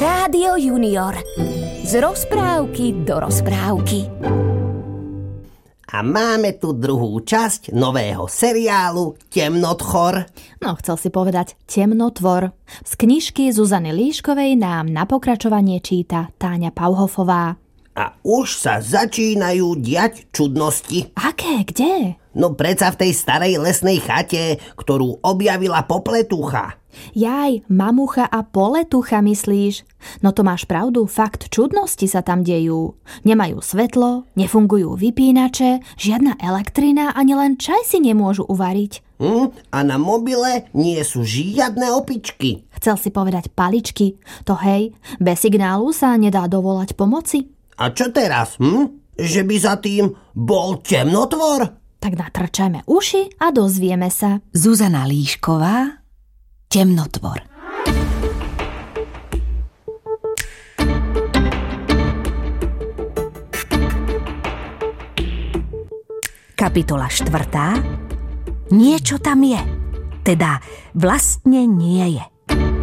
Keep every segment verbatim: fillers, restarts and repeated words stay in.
Rádio Junior. Z rozprávky do rozprávky. A máme tu druhú časť nového seriálu Temnotchor. No, chcel si povedať Temnotvor. Z knižky Zuzany Líškovej nám na pokračovanie číta Táňa Pauhofová. A už sa začínajú diať čudnosti. Aké? Kde? No predsa v tej starej lesnej chate, ktorú objavila popletucha. Jaj, mamucha a poletucha myslíš? No to máš pravdu, fakt čudnosti sa tam dejú. Nemajú svetlo, nefungujú vypínače, žiadna elektrina, ani len čaj si nemôžu uvariť. Hm? A na mobile nie sú žiadne opičky. Chcel si povedať paličky. To hej, bez signálu sa nedá dovolať pomoci. A čo teraz? Hm? Že by za tým bol temnotvor? Tak natrčajme uši a dozvieme sa. Zuzana Líšková, Temnotvor. Kapitola štvrtá. Niečo tam je. Teda vlastne nie je.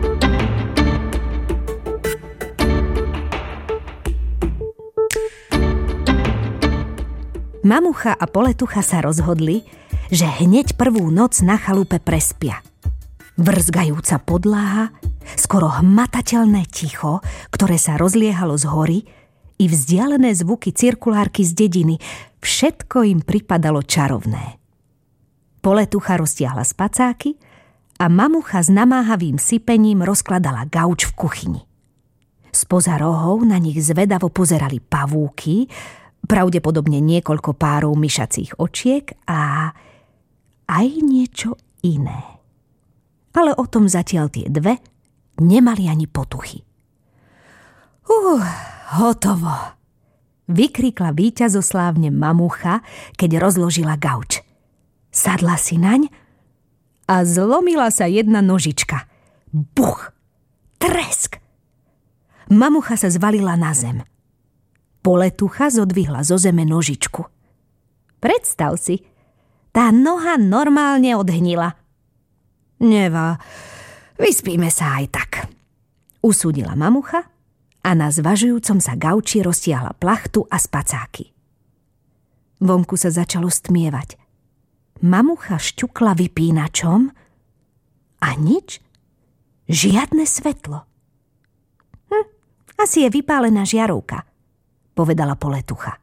Mamucha a poletucha sa rozhodli, že hneď prvú noc na chalupe prespia. Vrzgajúca podláha, skoro hmatateľné ticho, ktoré sa rozliehalo z hory, i vzdialené zvuky cirkulárky z dediny, všetko im pripadalo čarovné. Poletucha roztiahla spacáky a mamucha s namáhavým sypením rozkladala gauč v kuchyni. Spoza rohov na nich zvedavo pozerali pavúky, pravdepodobne niekoľko párov myšacích očiek a aj niečo iné. Ale o tom zatiaľ tie dve nemali ani potuchy. Uh, hotovo, vykríkla víťazoslávne mamucha, keď rozložila gauč. Sadla si naň a zlomila sa jedna nožička. Buch! Tresk! Mamucha sa zvalila na zem. Poletucha zodvihla zo zeme nožičku. Predstav si, tá noha normálne odhnila. Nevá, vyspíme sa aj tak, usúdila mamucha a na zvažujúcom sa gauči roztiahla plachtu a spacáky. Vonku sa začalo stmievať. Mamucha šťukla vypínačom a nič, žiadne svetlo. Hm, asi je vypálená žiarovka, povedala poletucha.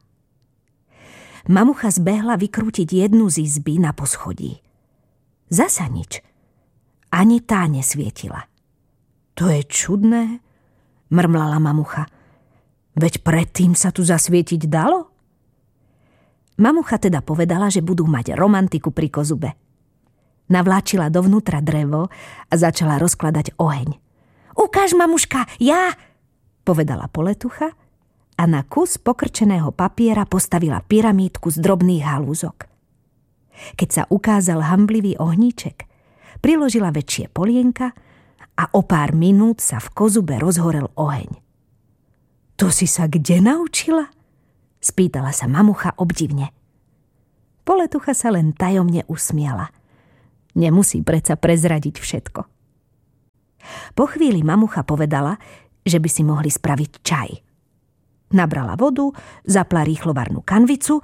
Mamucha zbehla vykrútiť jednu z izby na poschodí. Zasa nič. Ani tá nesvietila. To je čudné, mrmlala mamucha. Veď predtým sa tu zasvietiť dalo? Mamucha teda povedala, že budú mať romantiku pri kozube. Navláčila dovnútra drevo a začala rozkladať oheň. Ukáž, mamuška, ja, povedala poletucha a na kus pokrčeného papiera postavila pyramídku z drobných halúzok. Keď sa ukázal hanblivý ohníček, priložila väčšie polienka a o pár minút sa v kozube rozhorel oheň. To si sa kde naučila? Spýtala sa mamucha obdivne. Poletucha sa len tajomne usmiala. Nemusí predsa prezradiť všetko. Po chvíli mamucha povedala, že by si mohli spraviť čaj. Nabrala vodu, zapla rýchlovarnú kanvicu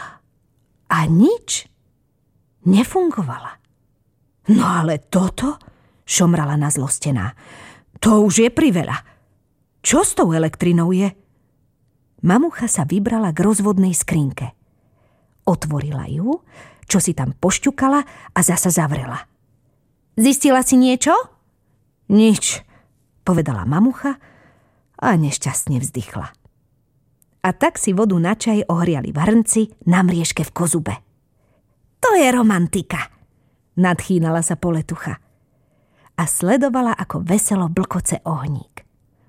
a nič nefungovala. No ale toto, šomrala nazlostená, to už je priveľa. Čo s tou elektrinou je? Mamucha sa vybrala k rozvodnej skrinke. Otvorila ju, čo si tam pošťukala a zasa zavrela. Zistila si niečo? Nič, povedala mamucha a nešťastne vzdychla. A tak si vodu na čaj ohriali v hrnci na mriežke v kozube. To je romantika, nadchýnala sa poletucha a sledovala, ako veselo blkoce ohník.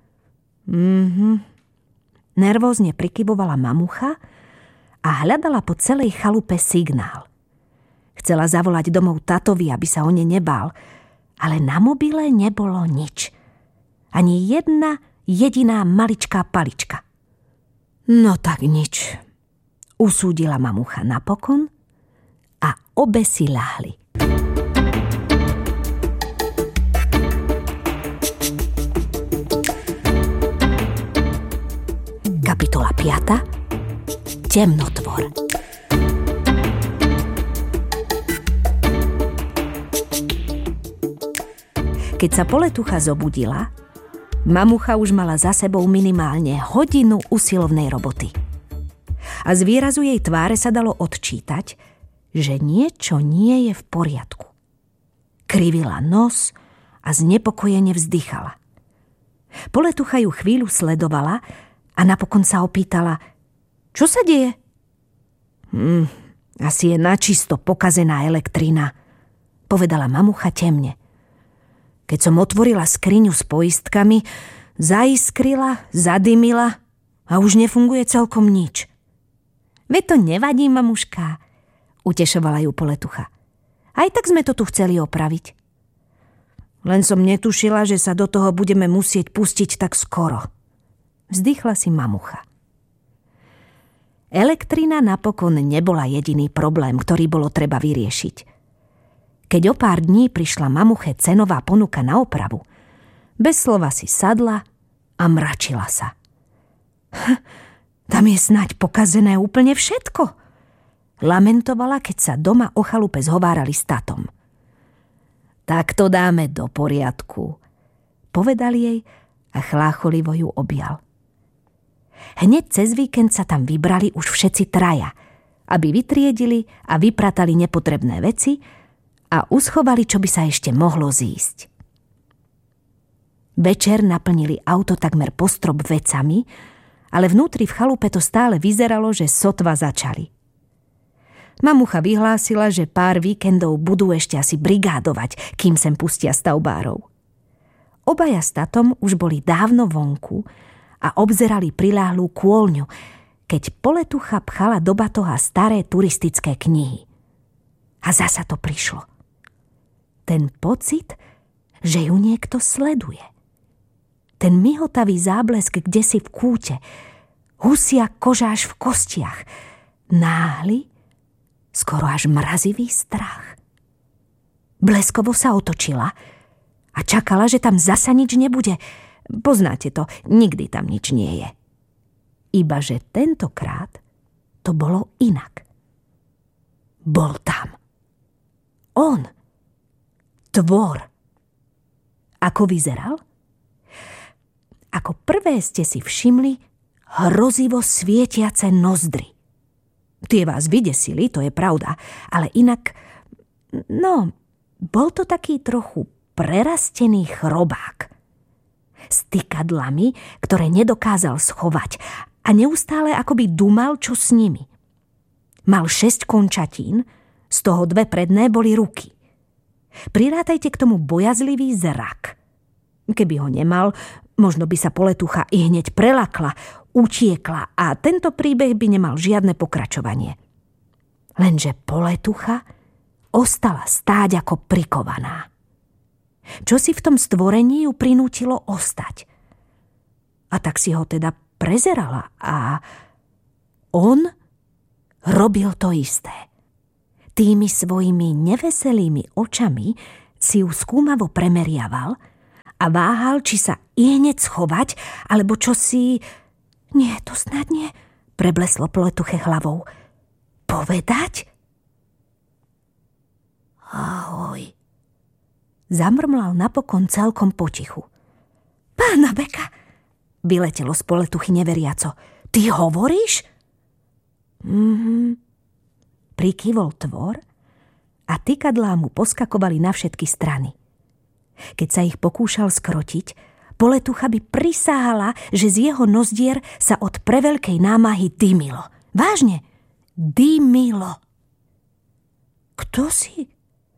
Mhm. Nervózne prikyvovala mamucha a hľadala po celej chalupe signál. Chcela zavolať domov tatovi, aby sa o ne nebál, ale na mobile nebolo nič. Ani jedna jediná maličká palička. No tak nič, usúdila mamucha napokon a obe si ľahli. Kapitola piata. Temnotvor. Keď sa Poletucha zobudila, mamucha už mala za sebou minimálne hodinu usilovnej roboty. A z výrazu jej tváre sa dalo odčítať, že niečo nie je v poriadku. Krivila nos a znepokojene vzdychala. Poletucha ju chvíľu sledovala a napokon sa opýtala: čo sa deje? Hm, asi je načisto pokazená elektrina, povedala mamucha temne. Keď som otvorila skriňu s poistkami, zaiskrila, zadymila a už nefunguje celkom nič. Veď to nevadí, mamuška, utešovala ju Poletucha. Aj tak sme to tu chceli opraviť. Len som netušila, že sa do toho budeme musieť pustiť tak skoro. Vzdychla si mamucha. Elektrina napokon nebola jediný problém, ktorý bolo treba vyriešiť. Keď o pár dní prišla mamuche cenová ponuka na opravu, bez slova si sadla a mračila sa. Hm, tam je snáď pokazené úplne všetko. Lamentovala, keď sa doma o chalupe zhovárali s tatom. Tak to dáme do poriadku, povedal jej a chlácholivo ju objal. Hneď cez víkend sa tam vybrali už všetci traja, aby vytriedili a vypratali nepotrebné veci a uschovali, čo by sa ešte mohlo zísť. Večer naplnili auto takmer po strop vecami, ale vnútri v chalupe to stále vyzeralo, že sotva začali. Mamucha vyhlásila, že pár víkendov budú ešte asi brigádovať, kým sem pustia stavbárov. Obaja s tatom už boli dávno vonku a obzerali priľahlú kôľňu, keď Poletucha pchala do batoha staré turistické knihy. A zasa to prišlo. Ten pocit, že ju niekto sleduje. Ten mihotavý záblesk kdesi v kúte, husia koža až v kostiach, náhly, skoro až mrazivý strach. Bleskovo sa otočila a čakala, že tam zasa nič nebude. Poznáte to, nikdy tam nič nie je. Ibaže tentokrát to bolo inak. Bol tam. On. Tvor. Ako vyzeral? Ako prvé ste si všimli hrozivo svietiace nozdry. Tie vás vydesili, to je pravda, ale inak, no, bol to taký trochu prerastený chrobák. S tykadlami, ktoré nedokázal schovať a neustále akoby dumal, čo s nimi. Mal šesť končatín, z toho dve predné boli ruky. Prirátajte k tomu bojazlivý zrak. Keby ho nemal, možno by sa Poletucha i hneď prelakla, utiekla a tento príbeh by nemal žiadne pokračovanie. Lenže Poletucha ostala stáť ako prikovaná. Čo si v tom stvorení ju prinútilo ostať? A tak si ho teda prezerala a on robil to isté. Tými svojimi neveselými očami si ju skúmavo premeriaval a váhal, či sa i hneď schovať, alebo čo si... Nie, to snad nie, prebleslo Poletuche hlavou. Povedať? Ahoj. Zamrmlal napokon celkom potichu. Pána Beka, vyletelo z Poletuchy neveriaco. Ty hovoríš? Mhm. Prikývol tvor a tykadlá mu poskakovali na všetky strany. Keď sa ich pokúšal skrotiť, Poletucha by prisáhala, že z jeho nozdier sa od preveľkej námahy dymilo. Vážne, dymilo. Kto si?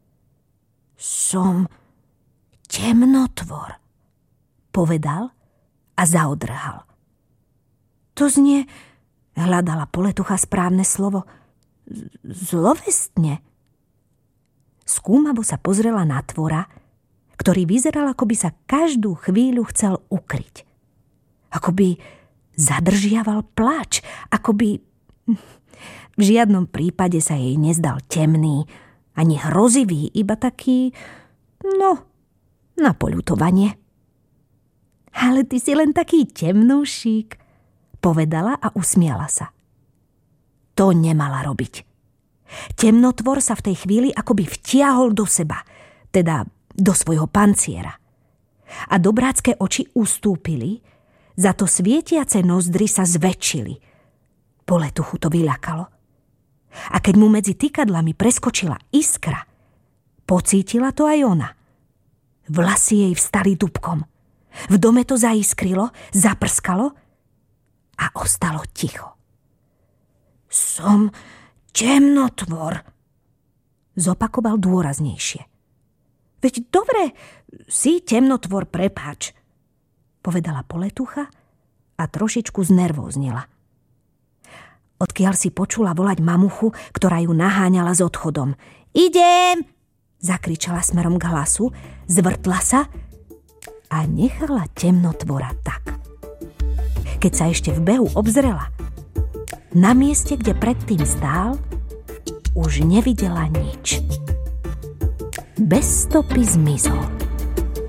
Som temnotvor, povedal a zaodrhal. To znie, hľadala Poletucha správne slovo, zlovestne. Skúmavo sa pozrela na tvora, ktorý vyzeral, ako by sa každú chvíľu chcel ukryť. Ako by zadržiaval pláč, ako by... V žiadnom prípade sa jej nezdal temný, ani hrozivý, iba taký, no, na poľutovanie. Ale ty si len taký temnúšik, povedala a usmiala sa. To nemala robiť. Temnotvor sa v tej chvíli akoby vtiahol do seba, teda do svojho panciera. A dobrácké oči ustúpili, za to svietiace nozdry sa zväčšili. Poletuchu to vyľakalo. A keď mu medzi tykadlami preskočila iskra, pocítila to aj ona. Vlasy jej vstali dúbkom. V dome to zaiskrilo, zaprskalo a ostalo ticho. Som temnotvor, zopakoval dôraznejšie. Veď dobre, si temnotvor, prepáč, povedala poletucha a trošičku znervóznila. Odkiaľ si počula volať mamuchu, ktorá ju naháňala s odchodom. Idem, zakričala smerom k hlasu, zvrtla sa a nechala temnotvora tak. Keď sa ešte v behu obzrela, na mieste, kde predtým stál, už nevidela nič. Bez stopy zmizol.